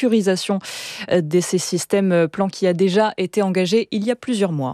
sécurisation de ces systèmes, plan qui a déjà été engagé il y a plusieurs mois.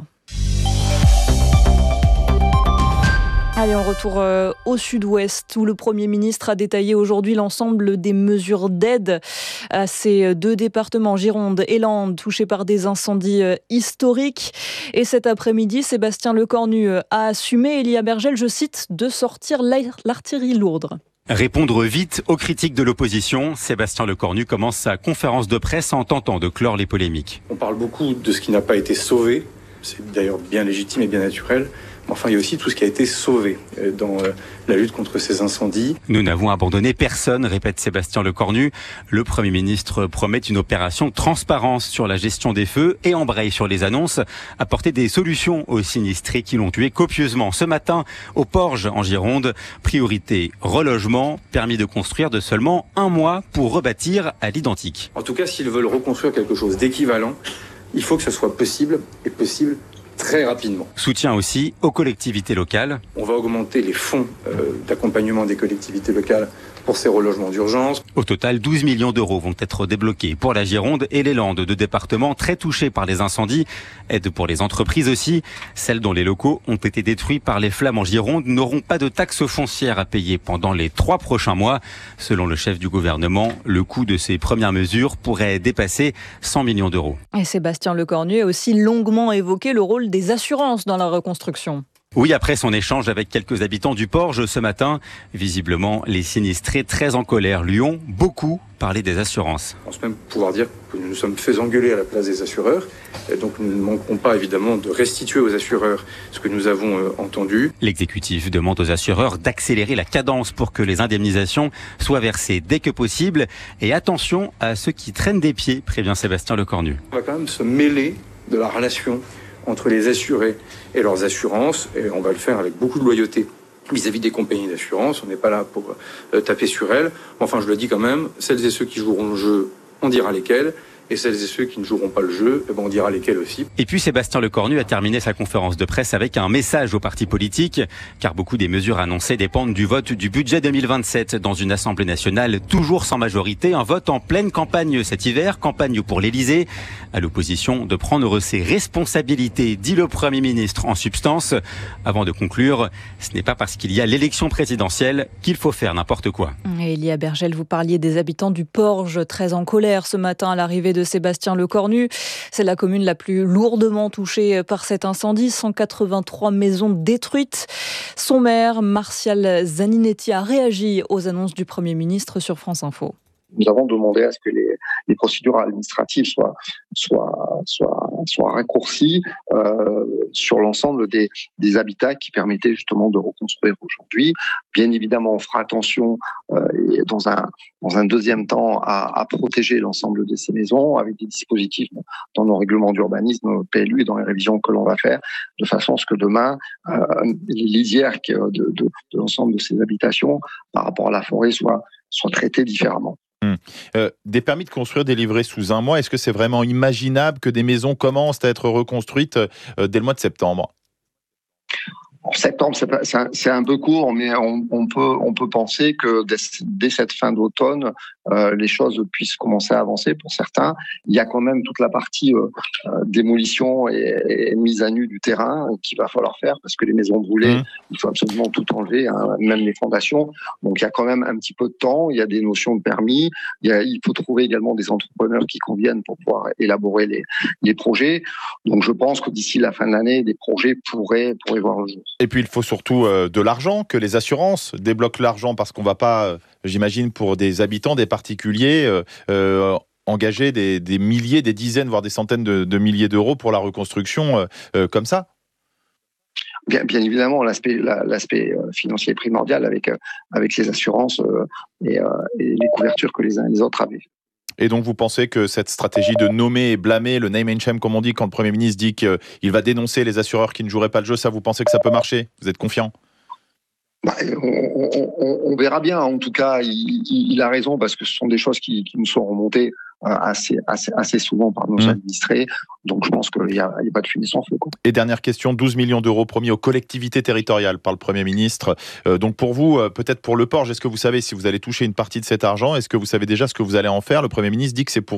Allez, on retourne au sud-ouest où le Premier ministre a détaillé aujourd'hui l'ensemble des mesures d'aide à ces deux départements, Gironde et Landes, touchés par des incendies historiques. Et cet après-midi, Sébastien Lecornu a assumé, Elia Bergel, je cite, de sortir l'artillerie lourde. Répondre vite aux critiques de l'opposition, Sébastien Lecornu commence sa conférence de presse en tentant de clore les polémiques. On parle beaucoup de ce qui n'a pas été sauvé, c'est d'ailleurs bien légitime et bien naturel. Enfin, il y a aussi tout ce qui a été sauvé dans la lutte contre ces incendies. Nous n'avons abandonné personne, répète Sébastien Lecornu. Le Premier ministre promet une opération transparence sur la gestion des feux et embraye sur les annonces, apporter des solutions aux sinistrés qui l'ont tué copieusement. Ce matin, au Porge, en Gironde, priorité relogement, permis de construire de seulement 1 mois pour rebâtir à l'identique. En tout cas, s'ils veulent reconstruire quelque chose d'équivalent, il faut que ce soit possible et possible très rapidement. Soutien aussi aux collectivités locales. On va augmenter les fonds d'accompagnement des collectivités locales pour ces relogements d'urgence. Au total, 12 millions d'euros vont être débloqués pour la Gironde et les Landes, deux départements très touchés par les incendies. Aide pour les entreprises aussi. Celles dont les locaux ont été détruits par les flammes en Gironde n'auront pas de taxes foncières à payer pendant les 3 prochains mois. Selon le chef du gouvernement, le coût de ces premières mesures pourrait dépasser 100 millions d'euros. Et Sébastien Lecornu a aussi longuement évoqué le rôle des assurances dans la reconstruction. Oui, après son échange avec quelques habitants du Porge ce matin, visiblement, les sinistrés très en colère lui ont beaucoup parlé des assurances. Je pense même pouvoir dire que nous nous sommes fait engueuler à la place des assureurs. Et donc nous ne manquerons pas évidemment de restituer aux assureurs ce que nous avons entendu. L'exécutif demande aux assureurs d'accélérer la cadence pour que les indemnisations soient versées dès que possible. Et attention à ceux qui traînent des pieds, prévient Sébastien Lecornu. On va quand même se mêler de la relation entre les assurés et leurs assurances, et on va le faire avec beaucoup de loyauté vis-à-vis des compagnies d'assurance. On n'est pas là pour taper sur elles. Enfin, je le dis quand même, celles et ceux qui joueront le jeu, on dira lesquels. Et celles et ceux qui ne joueront pas le jeu, on dira lesquels aussi. Et puis Sébastien Lecornu a terminé sa conférence de presse avec un message aux partis politiques, car beaucoup des mesures annoncées dépendent du vote du budget 2027 dans une Assemblée nationale toujours sans majorité. Un vote en pleine campagne cet hiver, campagne pour l'Élysée. À l'opposition de prendre ses responsabilités, dit le Premier ministre en substance. Avant de conclure, ce n'est pas parce qu'il y a l'élection présidentielle qu'il faut faire n'importe quoi. Et Elia Bergel, vous parliez des habitants du Porge, très en colère ce matin à l'arrivée de Sébastien Lecornu. C'est la commune la plus lourdement touchée par cet incendie. 183 maisons détruites. Son maire, Martial Zaninetti, a réagi aux annonces du Premier ministre sur France Info. Nous avons demandé à ce que les procédures administratives soient raccourcies sur l'ensemble des habitats qui permettaient justement de reconstruire aujourd'hui. Bien évidemment, on fera attention et dans un deuxième temps à protéger l'ensemble de ces maisons avec des dispositifs dans nos règlements d'urbanisme PLU et dans les révisions que l'on va faire, de façon à ce que demain, les lisières de l'ensemble de ces habitations par rapport à la forêt soient traitées différemment. Des permis de construire délivrés sous 1 mois, est-ce que c'est vraiment imaginable que des maisons commencent à être reconstruites dès le mois de septembre ? En septembre, c'est un peu court, mais on peut penser que dès cette fin d'automne, les choses puissent commencer à avancer pour certains. Il y a quand même toute la partie démolition et mise à nu du terrain qu'il va falloir faire parce que les maisons brûlées, il faut absolument tout enlever, même les fondations. Donc il y a quand même un petit peu de temps, il y a des notions de permis, il faut trouver également des entrepreneurs qui conviennent pour pouvoir élaborer les projets. Donc je pense que d'ici la fin de l'année, des projets pourraient voir le jour. Et puis il faut surtout de l'argent, que les assurances débloquent l'argent parce qu'on ne va pas, j'imagine, pour des habitants, des particuliers, engager des milliers, des dizaines, voire des centaines de milliers d'euros pour la reconstruction comme ça. Bien évidemment, l'aspect financier est primordial avec ces assurances et les couvertures que les uns et les autres avaient. Et donc, vous pensez que cette stratégie de nommer et blâmer, le name and shame, comme on dit, quand le Premier ministre dit qu'il va dénoncer les assureurs qui ne joueraient pas le jeu, ça, vous pensez que ça peut marcher ? Vous êtes confiant ? On verra bien. En tout cas, il a raison parce que ce sont des choses qui nous sont remontées assez souvent par nos administrés. Donc, je pense qu'il n'y a pas de fumée sans feu. Et dernière question, 12 millions d'euros promis aux collectivités territoriales par le Premier ministre. Donc, pour vous, peut-être pour le Porge, est-ce que vous savez si vous allez toucher une partie de cet argent ? Est-ce que vous savez déjà ce que vous allez en faire ? Le Premier ministre dit que c'est pour